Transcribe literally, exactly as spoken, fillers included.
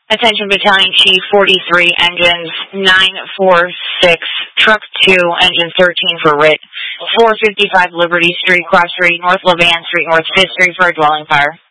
Attention Battalion Chief forty-three, engines nine four six, truck two, engine thirteen for R I T, four fifty-five Liberty Street, cross street, North Levan Street, North fifth Street for a dwelling fire.